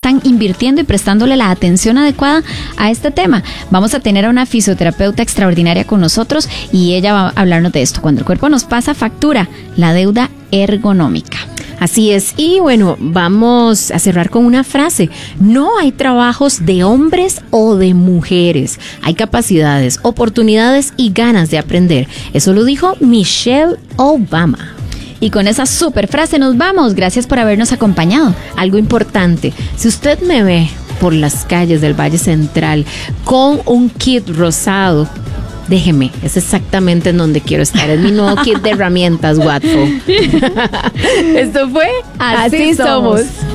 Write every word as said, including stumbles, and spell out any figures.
están invirtiendo y prestándole la atención adecuada a este tema. Vamos a tener a una fisioterapeuta extraordinaria con nosotros y ella va a hablarnos de esto. Cuando el cuerpo nos pasa factura, la deuda ergonómica. Así es, y bueno, vamos a cerrar con una frase. No hay trabajos de hombres o de mujeres. Hay capacidades, oportunidades y ganas de aprender. Eso lo dijo Michelle Obama. Y con esa super frase nos vamos. Gracias por habernos acompañado. Algo importante, si usted me ve por las calles del Valle Central con un kit rosado, déjeme, es exactamente en donde quiero estar. Es mi nuevo kit de herramientas, Watfo. Esto fue Así, Así somos. somos.